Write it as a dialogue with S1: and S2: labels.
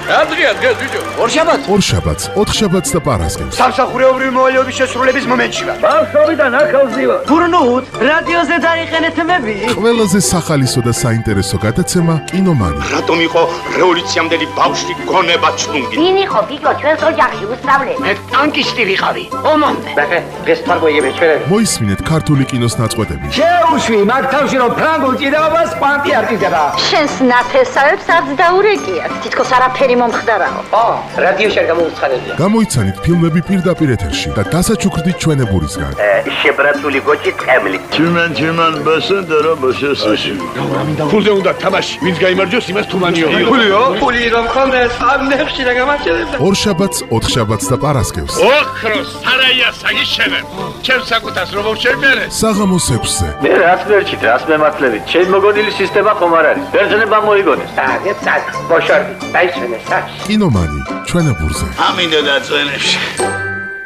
S1: დღეს ბიჭო.
S2: ორშაბათს, ოთხშაბათს და პარასკევს.
S3: სამსახურეობრივი მოვალეობის შესრულების მომენტში ვარ.
S4: ბავშვობიდან ახალზივა.
S5: გურნუთ, რადიოზე დაიხენეთ მები.
S2: ყველაზე სახალისო და საინტერესო გადაცემა კინომანი.
S3: რატომ იყო რევოლუციამდელი ბავშვი გონება ჩლუნგი?
S6: ვინ იყო ბიჭო ჩვენს ოჯახში უსწავლე?
S3: მე ტანკისტი ვიყავი.
S5: ომამდე.
S4: ბახე, დღეს თარგოიები ჩვენები.
S2: მოისმინეთ ქართული კინოს ნაწყვეტები.
S4: შეუშვი მაგ თავში რომ ფრანგულ ჭიდაობას კვანტი არ ჭირდება.
S6: შენს ნათესავებს არც დაურეკიათ. თითქოს არაფერი მომხდარაო.
S4: რადიოში არ გამოუცხადებია.
S2: გამოიცანით ფილმები პირდაპირ ეთერში და დასაჩუქრდით ჩვენებურისგან.
S4: შებრაცული გოჭი ტყემლი.
S1: Чиман басендера башესაში. ფულზე უნდა თამაში. ვინც გაიმარჯვოს, იმას თუმანიო.
S3: ფულიო?
S5: ფული რომ ხონდეს ამნებში რა გამარჯვებდა.
S2: ორშაბათს, ოთხშაბათს და პარასკევს.
S1: ოქროს სარაია საგიშენებ. ჩემს საკუთას რომ შევმერე.
S2: საღამოს 6-ზე.
S7: მე რაც მერჩით, რაც მემართლებით. ჩემი მოგონილი სისტემა ხომ არ არის. ბერძნებმა მოიგონეს.
S4: ბოშორდი, დაიშვენეს.
S2: კინომანი ჩვენებურზე.
S1: ამინდა დაწვენებში.